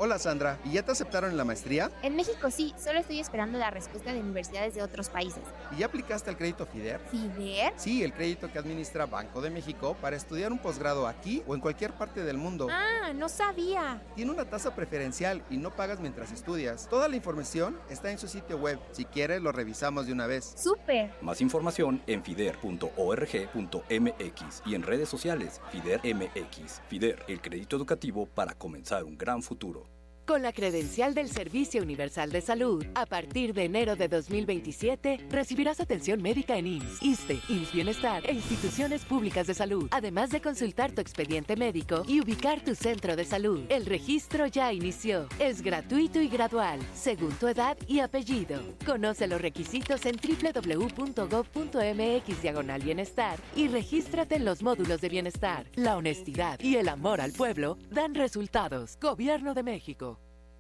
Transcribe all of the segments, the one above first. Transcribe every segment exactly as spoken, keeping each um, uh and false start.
Hola Sandra, ¿y ya te aceptaron en la maestría? En México sí, solo estoy esperando la respuesta de universidades de otros países. ¿Y ya aplicaste al crédito FIDER? ¿FIDER? Sí, el crédito que administra Banco de México para estudiar un posgrado aquí o en cualquier parte del mundo. Ah, no sabía. Tiene una tasa preferencial y no pagas mientras estudias. Toda la información está en su sitio web. Si quieres, lo revisamos de una vez. ¡Súper! Más información en fider punto org punto mx y en redes sociales FIDER M X. FIDER, el crédito educativo para comenzar un gran futuro. Con la credencial del Servicio Universal de Salud, a partir de enero de dos mil veintisiete, recibirás atención médica en I M S S, ISSSTE, I M S S Bienestar e instituciones públicas de salud, además de consultar tu expediente médico y ubicar tu centro de salud. El registro ya inició. Es gratuito y gradual, según tu edad y apellido. Conoce los requisitos en doble u doble u doble u punto gob punto mx diagonal bienestar y regístrate en los módulos de bienestar. La honestidad y el amor al pueblo dan resultados. Gobierno de México.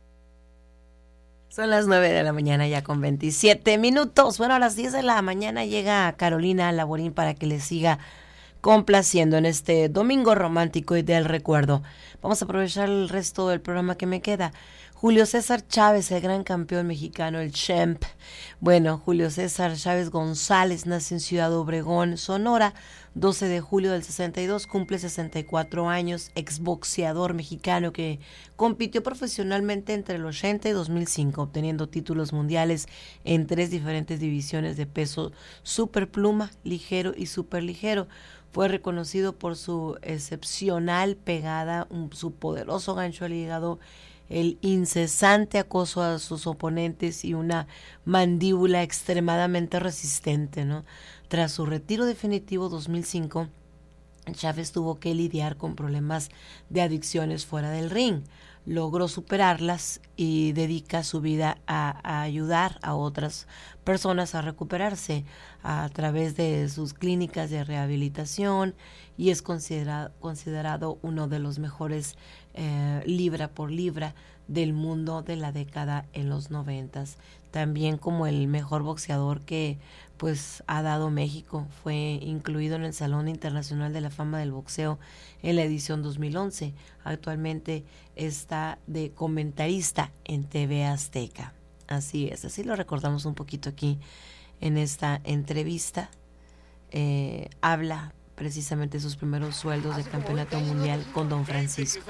Son las nueve de la mañana ya con veintisiete minutos. Bueno, a las diez de la mañana llega Carolina Laborín para que les siga complaciendo en este domingo romántico y del recuerdo. Vamos a aprovechar el resto del programa que me queda. Julio César Chávez, el gran campeón mexicano, el champ. Bueno, Julio César Chávez González nace en Ciudad Obregón, Sonora, doce de julio del sesenta y dos, cumple sesenta y cuatro años, exboxeador mexicano que compitió profesionalmente entre el ochenta y dos mil cinco, obteniendo títulos mundiales en tres diferentes divisiones de peso superpluma, ligero y superligero. Fue reconocido por su excepcional pegada, un, su poderoso gancho al hígado, el incesante acoso a sus oponentes y una mandíbula extremadamente resistente, ¿no? Tras su retiro definitivo dos mil cinco, Chávez tuvo que lidiar con problemas de adicciones fuera del ring. Logró superarlas y dedica su vida a, a ayudar a otras personas a recuperarse a través de sus clínicas de rehabilitación y es considerado, considerado uno de los mejores eh, libra por libra del mundo de la década en los noventas. También como el mejor boxeador que pues ha dado México. Fue incluido en el Salón Internacional de la Fama del Boxeo en la edición dos mil once. Actualmente está de comentarista en T V Azteca. Así es, así lo recordamos un poquito aquí en esta entrevista. Eh, habla precisamente de sus primeros sueldos de campeonato mundial con Don Francisco.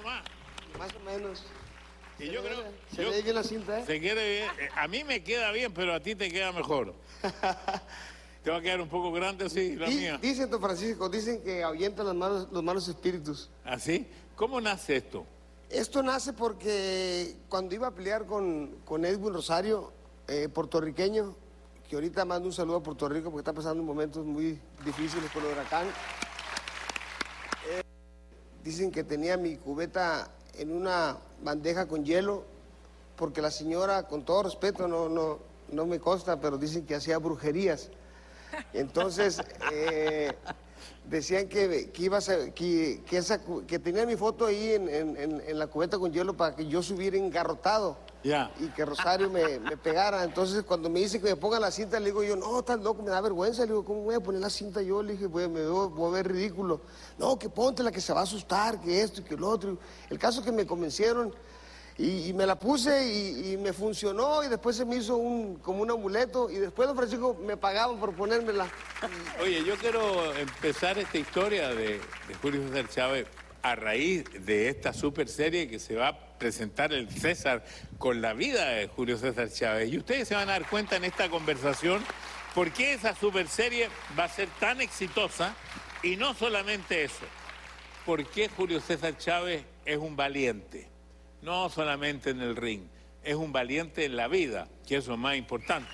Más o menos. Y yo creo se yo, ve bien la cinta, ¿eh? Se quiere bien. A mí me queda bien, pero a ti te queda mejor. Te va a quedar un poco grande, sí, la Di, mía. Dicen, Don Francisco, dicen que ahuyentan los malos, los malos espíritus. ¿Así? ¿Cómo nace esto? Esto nace porque cuando iba a pelear con, con Edwin Rosario, eh, puertorriqueño, que ahorita mando un saludo a Puerto Rico porque está pasando momentos muy difíciles con el huracán. Eh, dicen que tenía mi cubeta en una bandeja con hielo, porque la señora, con todo respeto, no, no, no me consta, pero dicen que hacía brujerías. Entonces, eh, decían que, que, iba a ser, que, que, esa, que tenía mi foto ahí en, en, en la cubeta con hielo para que yo subiera engarrotado. Yeah. Y que Rosario me, me pegara. Entonces, cuando me dice que me ponga la cinta, le digo yo, no, estás loco, me da vergüenza. Le digo, ¿cómo voy a poner la cinta yo? Le dije, pues, me voy, voy a ver ridículo. No, que póntela, que se va a asustar, que esto y que lo otro. El caso es que me convencieron y, y me la puse y, y me funcionó y después se me hizo un, como un amuleto y después, Don Francisco, me pagaban por ponérmela. Oye, yo quiero empezar esta historia de, de Julio César Chávez a raíz de esta super serie que se va a presentar el César con la vida de Julio César Chávez. Y ustedes se van a dar cuenta en esta conversación por qué esa super serie va a ser tan exitosa y no solamente eso, por qué Julio César Chávez es un valiente, no solamente en el ring, es un valiente en la vida, que eso es más importante.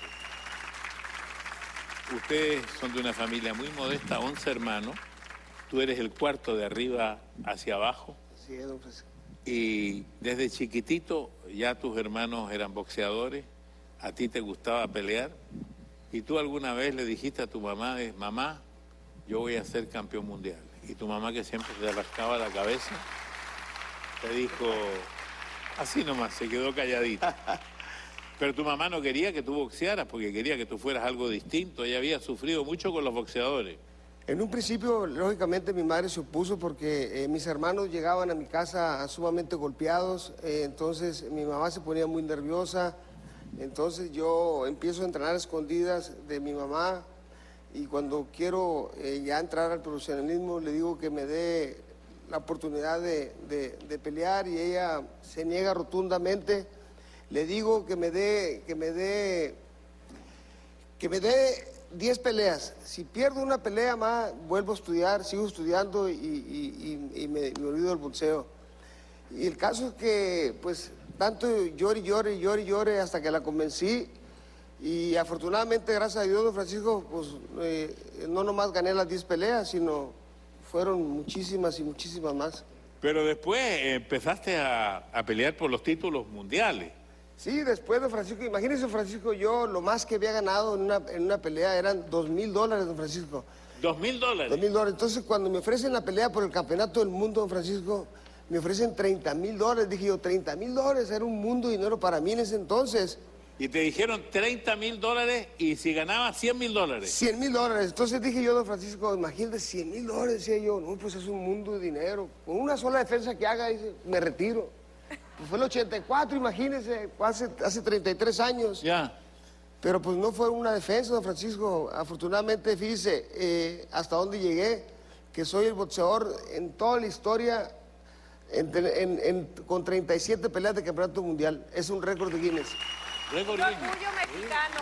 Ustedes son de una familia muy modesta, once hermanos. Tú eres el cuarto de arriba hacia abajo. Sí, don Francisco. Y desde chiquitito ya tus hermanos eran boxeadores, a ti te gustaba pelear. Y tú alguna vez le dijiste a tu mamá, mamá, yo voy a ser campeón mundial. Y tu mamá, que siempre te rascaba la cabeza, te dijo, así nomás, se quedó calladita. Pero tu mamá no quería que tú boxearas porque quería que tú fueras algo distinto. Ella había sufrido mucho con los boxeadores. En un principio, lógicamente, mi madre se opuso porque eh, mis hermanos llegaban a mi casa sumamente golpeados, eh, entonces mi mamá se ponía muy nerviosa, entonces yo empiezo a entrenar a escondidas de mi mamá y cuando quiero eh, ya entrar al profesionalismo le digo que me dé la oportunidad de, de, de pelear y ella se niega rotundamente. Le digo que me dé, que me dé, que me dé diez peleas. Si pierdo una pelea más, vuelvo a estudiar, sigo estudiando y, y, y, y me, me olvido del boxeo. Y el caso es que, pues, tanto llore, llore, llore, llore hasta que la convencí. Y afortunadamente, gracias a Dios, don Francisco, pues, eh, no nomás gané las diez peleas, sino fueron muchísimas y muchísimas más. Pero después empezaste a, a pelear por los títulos mundiales. Sí, después de Francisco, imagínese, Francisco, yo lo más que había ganado en una, en una pelea eran dos mil dólares, don Francisco. ¿Dos mil dólares? Dos mil dólares. Entonces, cuando me ofrecen la pelea por el campeonato del mundo, don Francisco, me ofrecen treinta mil dólares. Dije yo, treinta mil dólares era un mundo de dinero para mí en ese entonces. Y te dijeron treinta mil dólares y si ganabas cien mil dólares. cien mil dólares. Entonces dije yo, don Francisco, imagínate, cien mil dólares, decía yo. No, pues es un mundo de dinero. Con una sola defensa que haga, dice, me retiro. Pues fue el ochenta y cuatro, imagínense, hace, hace treinta y tres años. Ya. Pero pues no fue una defensa, don Francisco. Afortunadamente, fíjese, eh, hasta dónde llegué, que soy el boxeador en toda la historia en, en, en, con treinta y siete peleas de campeonato mundial. Es un récord de Guinness. Récord Guinness. Orgullo mexicano.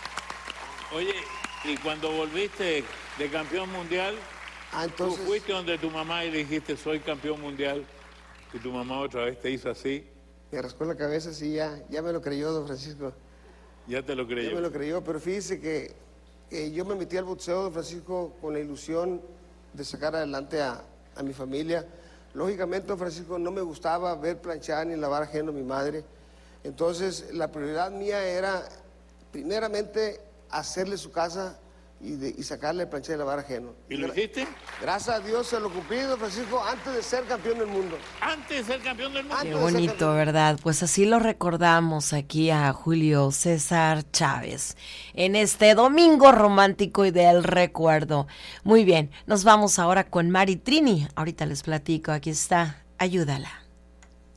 Oye, y cuando volviste de campeón mundial, ah, entonces, tú fuiste donde tu mamá y le dijiste, soy campeón mundial. Y tu mamá otra vez te hizo así. Me rascó la cabeza, sí, ya, ya me lo creyó, don Francisco. Ya te lo creyó. Ya me lo creyó, pero fíjese que eh, yo me metí al boxeo, don Francisco, con la ilusión de sacar adelante a, a mi familia. Lógicamente, don Francisco, no me gustaba ver planchar ni lavar ajeno a mi madre. Entonces, la prioridad mía era, primeramente, hacerle su casa y, de, y sacarle el planchar y lavar ajeno. ¿Y lo hiciste? Gracias a Dios se lo cumplí, don Francisco, antes de ser campeón del mundo. Antes de ser campeón del mundo. Qué bonito, ¿verdad? Pues así lo recordamos aquí a Julio César Chávez en este domingo romántico y del recuerdo. Muy bien, nos vamos ahora con Mari Trini. Ahorita les platico, aquí está, ayúdala.